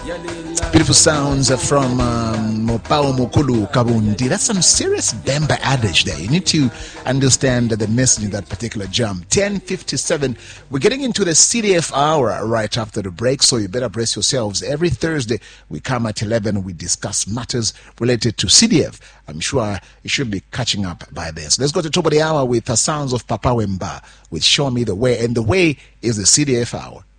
Beautiful sounds from Mopao Mokulu Kabundi. That's some serious Bemba adage there. You need to understand the message in that particular jump. 10:57. We're getting into the CDF hour right after the break, so you better brace yourselves. Every Thursday, we come at 11. We discuss matters related to CDF. I'm sure you should be catching up by then. So let's go to top of the hour with the sounds of Papa Wemba with Show Me the Way. And the way is the CDF hour.